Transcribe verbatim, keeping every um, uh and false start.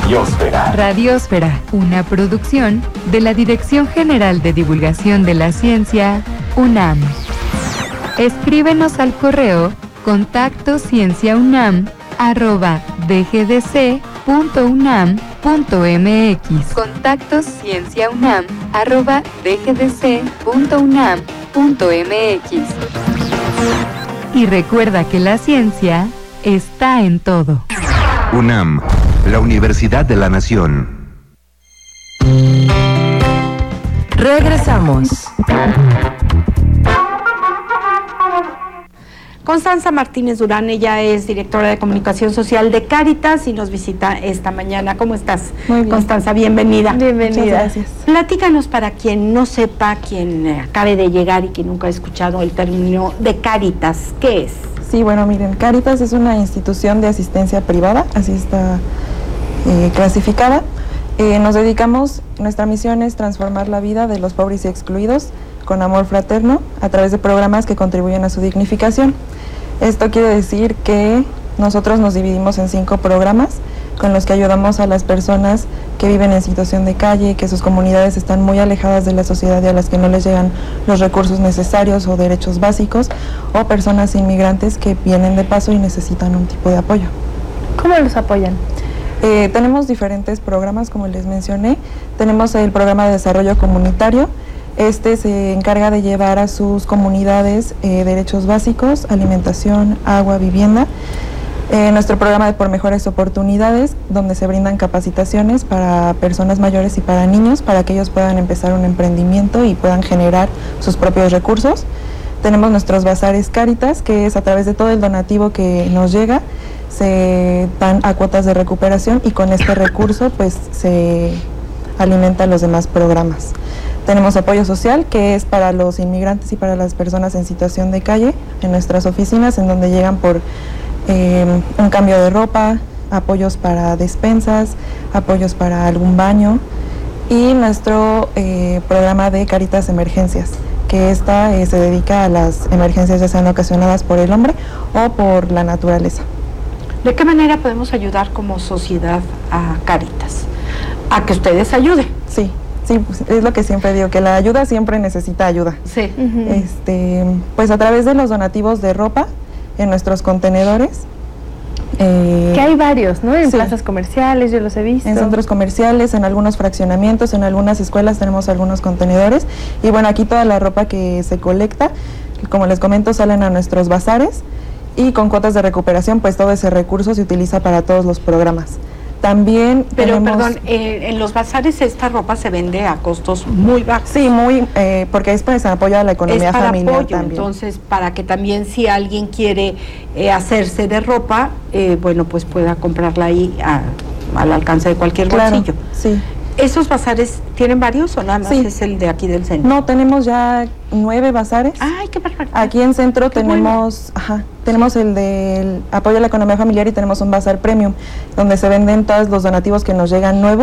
Radiósfera. Radiósfera, una producción de la Dirección General de Divulgación de la Ciencia, UNAM. Escríbenos al correo contacto cienciaunam arroba dgdc.unam.mx. Contacto cienciaunam arroba dgdc.unam.mx. Y recuerda que la ciencia está en todo. UNAM, la Universidad de la Nación. Regresamos. Constanza Martínez Durán, ella es directora de comunicación social de Cáritas y nos visita esta mañana. ¿Cómo estás? Muy bien. Constanza, bienvenida. Bienvenida. Muchas gracias. Platícanos para quien no sepa, quien acabe de llegar y que nunca ha escuchado el término de Cáritas, ¿qué es? Sí, bueno, miren, Cáritas es una institución de asistencia privada, así está eh, clasificada. Eh, nos dedicamos, nuestra misión es transformar la vida de los pobres y excluidos con amor fraterno a través de programas que contribuyen a su dignificación. Esto quiere decir que nosotros nos dividimos en cinco programas con los que ayudamos a las personas que viven en situación de calle, que sus comunidades están muy alejadas de la sociedad y a las que no les llegan los recursos necesarios o derechos básicos, o personas inmigrantes que vienen de paso y necesitan un tipo de apoyo. ¿Cómo los apoyan? Eh, tenemos diferentes programas, como les mencioné. Tenemos el programa de desarrollo comunitario. Este se encarga de llevar a sus comunidades eh, derechos básicos, alimentación, agua, vivienda. Eh, nuestro programa de Por Mejores Oportunidades, donde se brindan capacitaciones para personas mayores y para niños, para que ellos puedan empezar un emprendimiento y puedan generar sus propios recursos. Tenemos nuestros bazares Cáritas, que es a través de todo el donativo que nos llega, se dan a cuotas de recuperación y con este recurso pues se alimentan los demás programas. Tenemos apoyo social, que es para los inmigrantes y para las personas en situación de calle, en nuestras oficinas, en donde llegan por eh, un cambio de ropa, apoyos para despensas, apoyos para algún baño, y nuestro eh, programa de Cáritas Emergencias, que esta eh, se dedica a las emergencias ya sean ocasionadas por el hombre o por la naturaleza. ¿De qué manera podemos ayudar como sociedad a Cáritas? A que ustedes ayuden. Sí. Sí, pues es lo que siempre digo, que la ayuda siempre necesita ayuda. Sí. Uh-huh. Este, pues a través de los donativos de ropa en nuestros contenedores. Eh, que hay varios, ¿no? En sí. plazas comerciales, yo los he visto. En centros comerciales, en algunos fraccionamientos, en algunas escuelas tenemos algunos contenedores. Y bueno, aquí toda la ropa que se colecta, como les comento, salen a nuestros bazares y con cuotas de recuperación, pues todo ese recurso se utiliza para todos los programas. También Pero, tenemos, perdón, eh, en los bazares esta ropa se vende a costos muy bajos. Sí, muy, eh, porque es para apoyo a la economía es para familiar apoyo, también. Entonces, para que también si alguien quiere eh, hacerse de ropa, eh, bueno, pues pueda comprarla ahí a, al alcance de cualquier claro, bolsillo. Sí. ¿Esos bazares tienen varios o nada más sí. es el de aquí del centro? No, tenemos ya nueve bazares. ¡Ay, qué barbaridad! Aquí en centro qué tenemos, bueno. ajá, tenemos el del apoyo a la economía familiar y tenemos un bazar premium, donde se venden todos los donativos que nos llegan nuevos.